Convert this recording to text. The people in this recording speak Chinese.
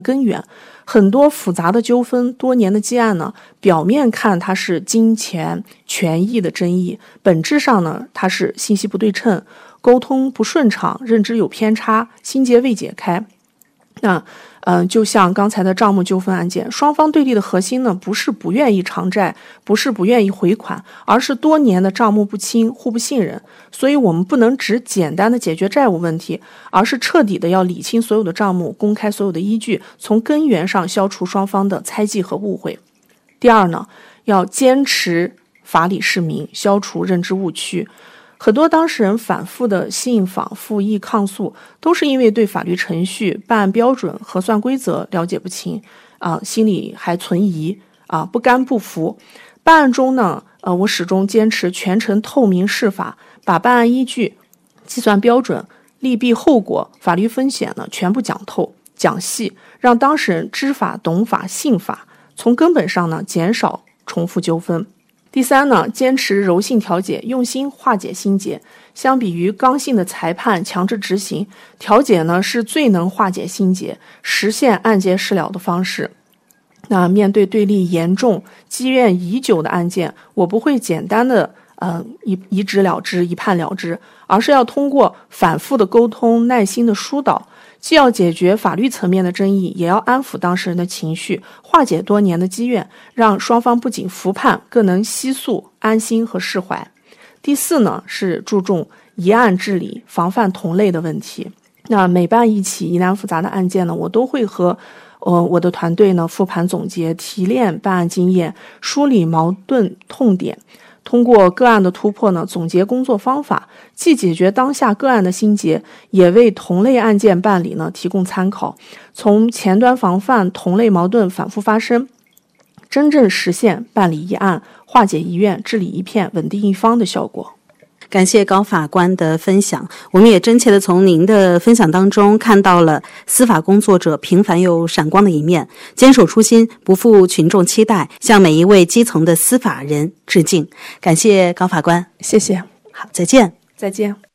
根源。很多复杂的纠纷、多年的积案呢，表面看它是金钱、权益的争议，本质上呢，它是信息不对称、沟通不顺畅、认知有偏差、心结未解开。就像刚才的账目纠纷案件，双方对立的核心呢，不是不愿意偿债，不是不愿意回款，而是多年的账目不清、互不信任。所以我们不能只简单的解决债务问题，而是彻底的要理清所有的账目，公开所有的依据，从根源上消除双方的猜忌和误会。第二呢，要坚持法理释明，消除认知误区。很多当事人反复的信访、复议、抗诉，都是因为对法律程序、办案标准、核算规则了解不清，心里还存疑，不甘不服。办案中呢，我始终坚持全程透明释法，把办案依据、计算标准、利弊后果、法律风险呢全部讲透、讲细，让当事人知法、懂法、信法，从根本上呢减少重复纠纷。第三呢，坚持柔性调解，用心化解心结。相比于刚性的裁判、强制执行，调解呢是最能化解心结、实现案件释了的方式。那面对对立严重、积怨已久的案件，我不会简单的一执了之、一判了之，而是要通过反复的沟通、耐心的疏导，既要解决法律层面的争议，也要安抚当事人的情绪，化解多年的积怨，让双方不仅服判，更能息诉、安心和释怀。第四呢，是注重疑案治理，防范同类的问题。那每办一起疑难复杂的案件呢，我都会和我的团队呢复盘总结，提炼办案经验，梳理矛盾痛点。通过个案的突破呢，总结工作方法，既解决当下个案的心结，也为同类案件办理呢提供参考，从前端防范同类矛盾反复发生，真正实现办理一案、化解疑怨、治理一片、稳定一方的效果。 感谢高法官的分享，我们也真切地从您的分享当中看到了司法工作者平凡又闪光的一面，坚守初心，不负群众期待，向每一位基层的司法人致敬。感谢高法官。 谢谢。 好，再见。 再见。